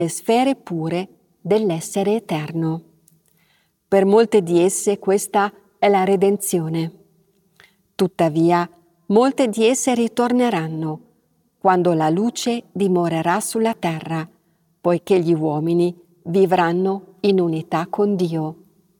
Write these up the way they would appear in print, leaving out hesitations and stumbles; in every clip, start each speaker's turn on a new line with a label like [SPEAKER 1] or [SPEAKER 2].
[SPEAKER 1] le sfere pure dell'essere eterno. Per molte di esse questa è la redenzione. Tuttavia, molte di esse ritorneranno quando la luce dimorerà sulla terra, poiché gli uomini vivranno in unità con Dio.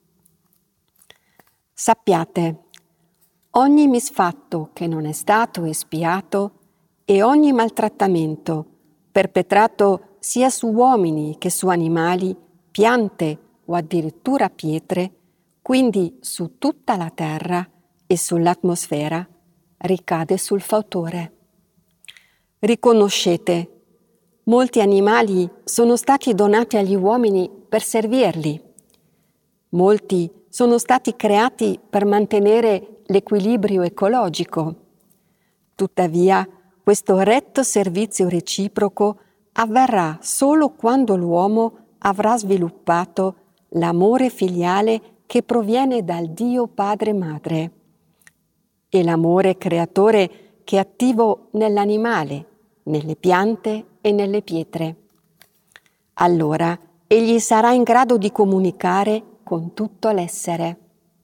[SPEAKER 1] Sappiate, ogni misfatto che non è stato espiato e ogni maltrattamento perpetrato sia su uomini che su animali, piante o addirittura pietre, quindi su tutta la terra e sull'atmosfera, ricade sul fautore. Riconoscete, molti animali sono stati donati agli uomini per servirli. Molti sono stati creati per mantenere l'equilibrio ecologico. Tuttavia, questo retto servizio reciproco avverrà solo quando l'uomo avrà sviluppato l'amore filiale che proviene dal Dio Padre Madre e l'amore creatore che è attivo nell'animale, nelle piante e nelle pietre. Allora egli sarà in grado di comunicare con tutto l'essere.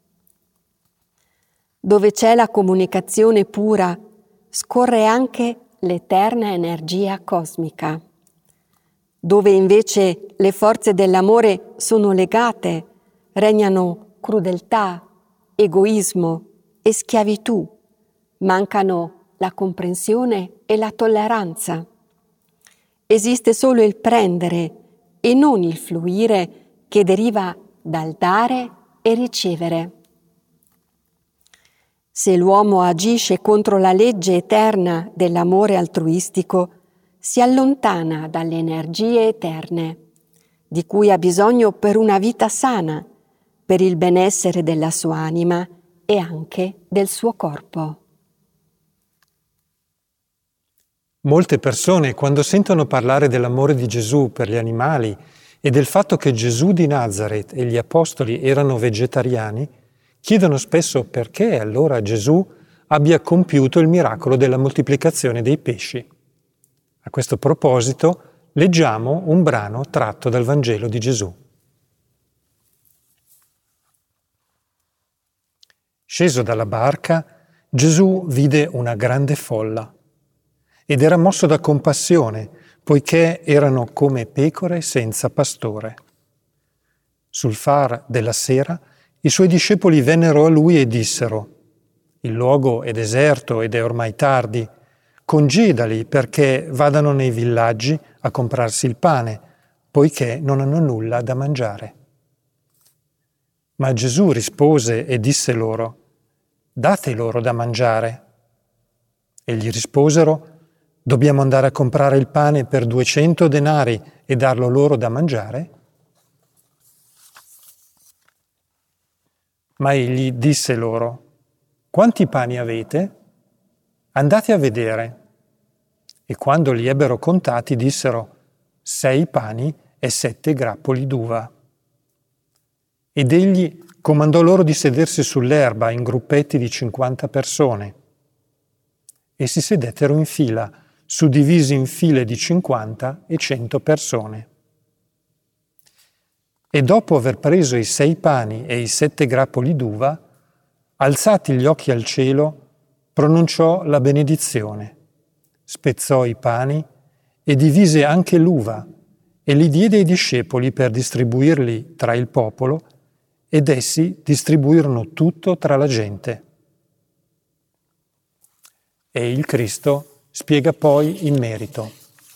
[SPEAKER 1] Dove c'è la comunicazione pura, scorre anche l'eterna energia cosmica. Dove invece le forze dell'amore sono legate, regnano crudeltà, egoismo e schiavitù, mancano la comprensione e la tolleranza. Esiste solo il prendere e non il fluire che deriva dal dare e ricevere. Se l'uomo agisce contro la legge eterna dell'amore altruistico, si allontana dalle energie eterne, di cui ha bisogno per una vita sana, per il benessere della sua anima e anche del suo corpo.
[SPEAKER 2] Molte persone, quando sentono parlare dell'amore di Gesù per gli animali e del fatto che Gesù di Nazaret e gli apostoli erano vegetariani, chiedono spesso perché allora Gesù abbia compiuto il miracolo della moltiplicazione dei pesci. A questo proposito, leggiamo un brano tratto dal Vangelo di Gesù. Sceso dalla barca, Gesù vide una grande folla ed era mosso da compassione, poiché erano come pecore senza pastore. Sul far della sera, i suoi discepoli vennero a lui e dissero: «Il luogo è deserto ed è ormai tardi. Congedali perché vadano nei villaggi a comprarsi il pane, poiché non hanno nulla da mangiare». Ma Gesù rispose e disse loro: «Date loro da mangiare». E gli risposero: «Dobbiamo andare a comprare il pane per 200 denari e darlo loro da mangiare?» Ma egli disse loro: «Quanti pani avete? Andate a vedere». E quando li ebbero contati dissero: 6 pani e 7 grappoli d'uva. Ed egli comandò loro di sedersi sull'erba in gruppetti di 50 persone. E si sedettero in fila, suddivisi in file di 50 e 100 persone. E dopo aver preso i 6 pani e i 7 grappoli d'uva, alzati gli occhi al cielo, pronunciò la benedizione, spezzò i pani e divise anche l'uva e li diede ai discepoli per distribuirli tra il popolo, ed essi distribuirono tutto tra la gente. E il Cristo spiega poi il merito.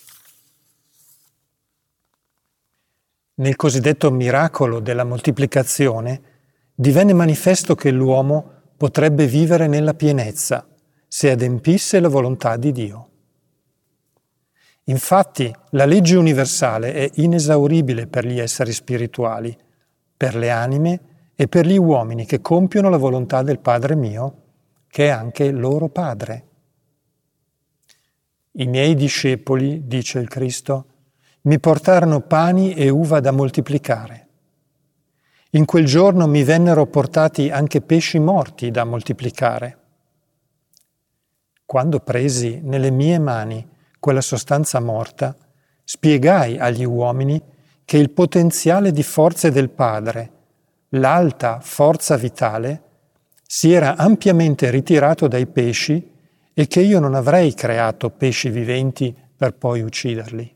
[SPEAKER 2] Nel cosiddetto miracolo della moltiplicazione divenne manifesto che l'uomo potrebbe vivere nella pienezza se adempisse la volontà di Dio. Infatti, la legge universale è inesauribile per gli esseri spirituali, per le anime e per gli uomini che compiono la volontà del Padre mio, che è anche loro Padre. I miei discepoli, dice il Cristo, mi portarono pani e uva da moltiplicare. In quel giorno mi vennero portati anche pesci morti da moltiplicare. Quando presi nelle mie mani quella sostanza morta, spiegai agli uomini che il potenziale di forze del Padre, l'alta forza vitale, si era ampiamente ritirato dai pesci e che io non avrei creato pesci viventi per poi ucciderli.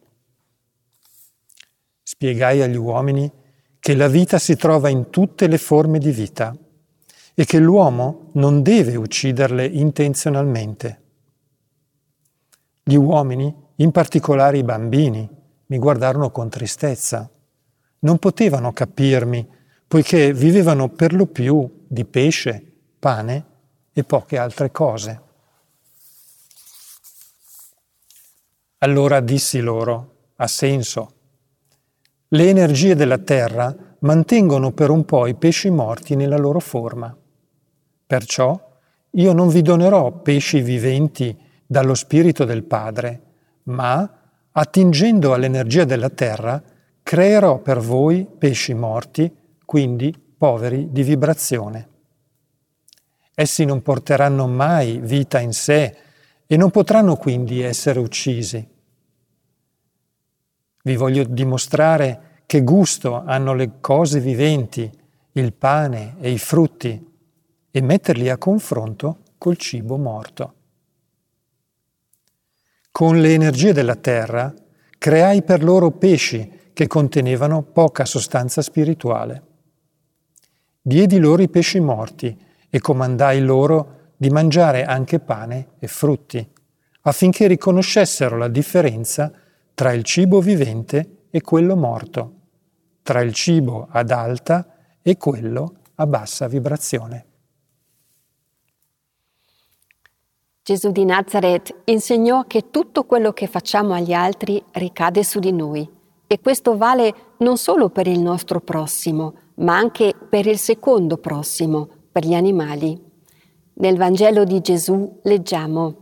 [SPEAKER 2] Spiegai agli uomini che la vita si trova in tutte le forme di vita e che l'uomo non deve ucciderle intenzionalmente. Gli uomini, in particolare i bambini, mi guardarono con tristezza. Non potevano capirmi, poiché vivevano per lo più di pesce, pane e poche altre cose. Allora dissi loro, ha senso. Le energie della terra mantengono per un po' i pesci morti nella loro forma. Perciò io non vi donerò pesci viventi dallo Spirito del Padre, ma, attingendo all'energia della terra, creerò per voi pesci morti, quindi poveri di vibrazione. Essi non porteranno mai vita in sé e non potranno quindi essere uccisi. Vi voglio dimostrare che gusto hanno le cose viventi, il pane e i frutti, e metterli a confronto col cibo morto. Con le energie della terra creai per loro pesci che contenevano poca sostanza spirituale. Diedi loro i pesci morti e comandai loro di mangiare anche pane e frutti, affinché riconoscessero la differenza tra il cibo vivente e quello morto, tra il cibo ad alta e quello a bassa vibrazione.
[SPEAKER 1] Gesù di Nazaret insegnò che tutto quello che facciamo agli altri ricade su di noi, e questo vale non solo per il nostro prossimo, ma anche per il secondo prossimo, per gli animali. Nel Vangelo di Gesù leggiamo: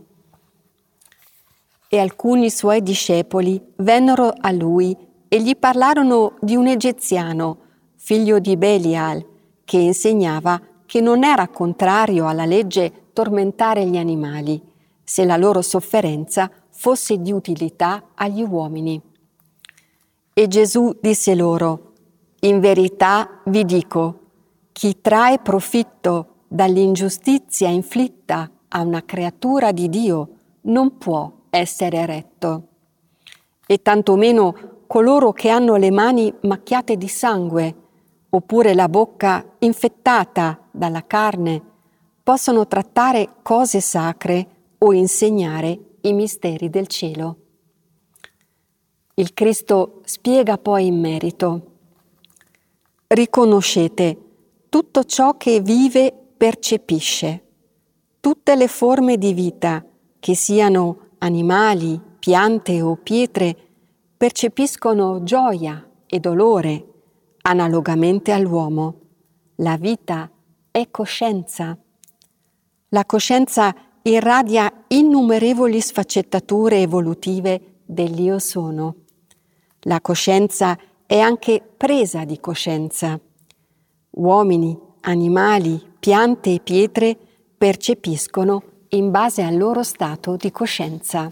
[SPEAKER 1] «E alcuni suoi discepoli vennero a lui e gli parlarono di un egiziano, figlio di Belial, che insegnava che non era contrario alla legge tormentare gli animali, se la loro sofferenza fosse di utilità agli uomini. E Gesù disse loro: in verità vi dico, chi trae profitto dall'ingiustizia inflitta a una creatura di Dio non può essere retto. E tantomeno coloro che hanno le mani macchiate di sangue, oppure la bocca infettata dalla carne, possono trattare cose sacre o insegnare i misteri del cielo». Il Cristo spiega poi in merito: riconoscete tutto ciò che vive percepisce, tutte le forme di vita, che siano animali, piante o pietre, percepiscono gioia e dolore analogamente all'uomo. La vita è coscienza. La coscienza irradia innumerevoli sfaccettature evolutive dell'Io sono. La coscienza è anche presa di coscienza. Uomini, animali, piante e pietre percepiscono in base al loro stato di coscienza.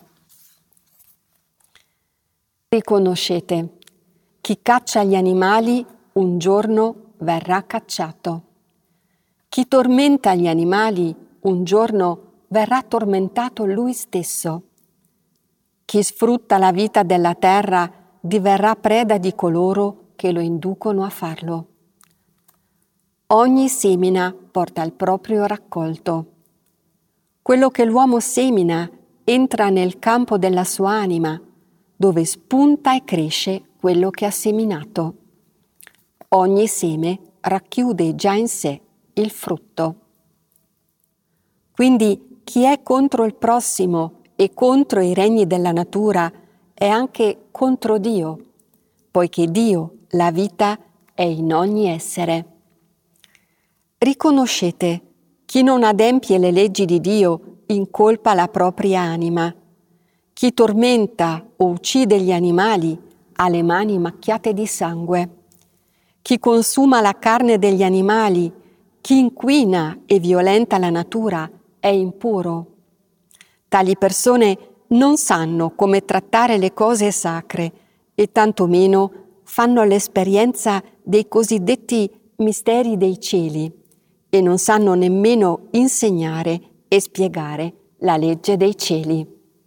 [SPEAKER 1] Riconoscete, chi caccia gli animali un giorno verrà cacciato. Chi tormenta gli animali un giorno verrà tormentato lui stesso. Chi sfrutta la vita della terra diverrà preda di coloro che lo inducono a farlo. Ogni semina porta il proprio raccolto. Quello che l'uomo semina entra nel campo della sua anima, dove spunta e cresce quello che ha seminato. Ogni seme racchiude già in sé il frutto. Quindi chi è contro il prossimo e contro i regni della natura è anche contro Dio, poiché Dio, la vita, è in ogni essere. Riconoscete, chi non adempie le leggi di Dio incolpa la propria anima. Chi tormenta o uccide gli animali ha le mani macchiate di sangue. Chi consuma la carne degli animali, chi inquina e violenta la natura è impuro. Tali persone non sanno come trattare le cose sacre e tantomeno fanno l'esperienza dei cosiddetti misteri dei cieli e non sanno nemmeno insegnare e spiegare la legge dei cieli.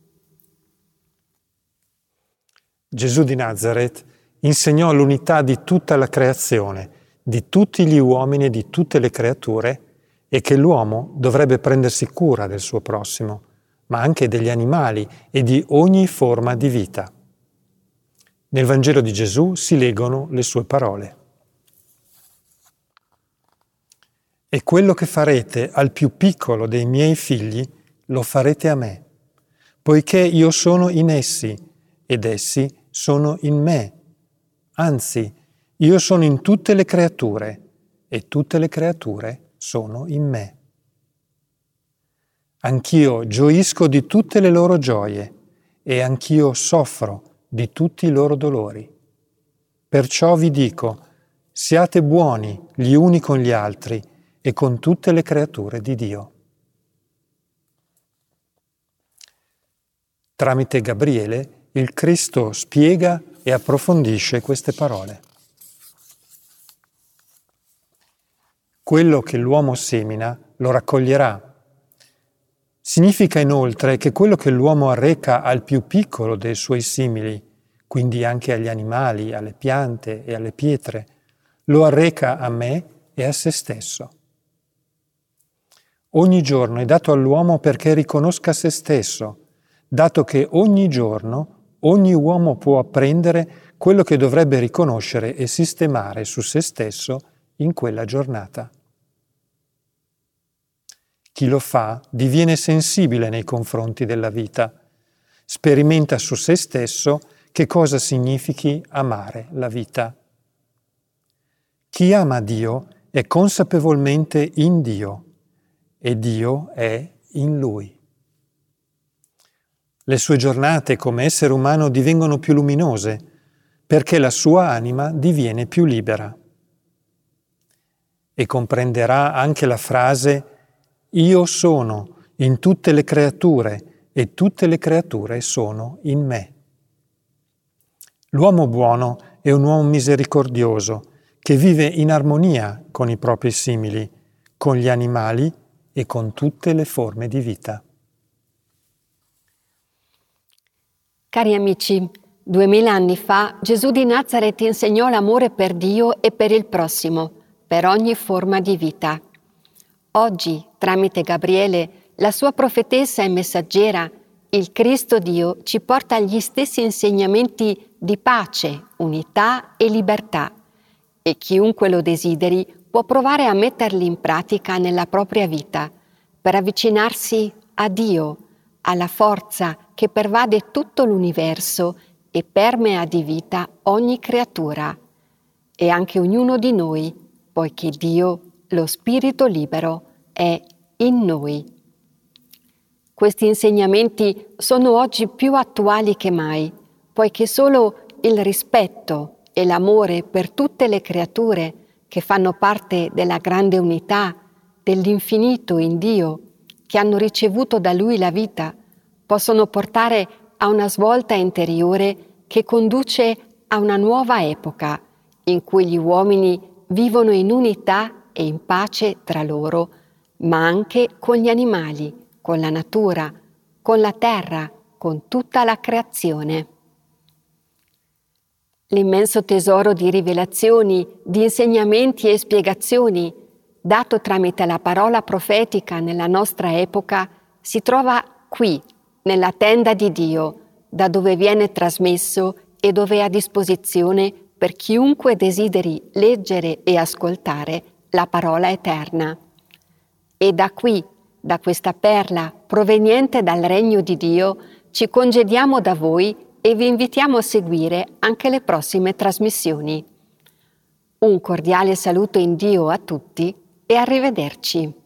[SPEAKER 2] Gesù di Nazaret insegnò l'unità di tutta la creazione, di tutti gli uomini e di tutte le creature, e che l'uomo dovrebbe prendersi cura del suo prossimo, ma anche degli animali e di ogni forma di vita. Nel Vangelo di Gesù si leggono le sue parole. E quello che farete al più piccolo dei miei figli, lo farete a me, poiché io sono in essi ed essi sono in me. Anzi, io sono in tutte le creature e tutte le creature sono in me. Anch'io gioisco di tutte le loro gioie e anch'io soffro di tutti i loro dolori. Perciò vi dico, siate buoni gli uni con gli altri e con tutte le creature di Dio. Tramite Gabriele, il Cristo spiega e approfondisce queste parole. Quello che l'uomo semina lo raccoglierà. Significa inoltre che quello che l'uomo arreca al più piccolo dei suoi simili, quindi anche agli animali, alle piante e alle pietre, lo arreca a me e a se stesso. Ogni giorno è dato all'uomo perché riconosca se stesso, dato che ogni giorno ogni uomo può apprendere quello che dovrebbe riconoscere e sistemare su se stesso in quella giornata. Chi lo fa diviene sensibile nei confronti della vita, sperimenta su se stesso che cosa significhi amare la vita. Chi ama Dio è consapevolmente in Dio e Dio è in Lui. Le sue giornate come essere umano divengono più luminose perché la sua anima diviene più libera. E comprenderà anche la frase «Io sono in tutte le creature e tutte le creature sono in me». L'uomo buono è un uomo misericordioso che vive in armonia con i propri simili, con gli animali e con tutte le forme di vita.
[SPEAKER 1] Cari amici, 2000 anni fa Gesù di Nazaret insegnò l'amore per Dio e per il prossimo, per ogni forma di vita. Oggi, tramite Gabriele, la sua profetessa e messaggera, il Cristo Dio ci porta agli stessi insegnamenti di pace, unità e libertà, e chiunque lo desideri può provare a metterli in pratica nella propria vita per avvicinarsi a Dio, alla forza che pervade tutto l'universo e permea di vita ogni creatura, e anche ognuno di noi, poiché Dio, lo Spirito libero, è in noi. Questi insegnamenti sono oggi più attuali che mai, poiché solo il rispetto e l'amore per tutte le creature che fanno parte della grande unità, dell'infinito in Dio, che hanno ricevuto da Lui la vita, possono portare a una svolta interiore che conduce a una nuova epoca in cui gli uomini vivono in unità e in pace tra loro, ma anche con gli animali, con la natura, con la terra, con tutta la creazione. L'immenso tesoro di rivelazioni, di insegnamenti e spiegazioni dato tramite la parola profetica nella nostra epoca si trova qui, nella tenda di Dio, da dove viene trasmesso e dove è a disposizione per chiunque desideri leggere e ascoltare la parola eterna. E da qui, da questa perla proveniente dal regno di Dio, ci congediamo da voi e vi invitiamo a seguire anche le prossime trasmissioni. Un cordiale saluto in Dio a tutti e arrivederci.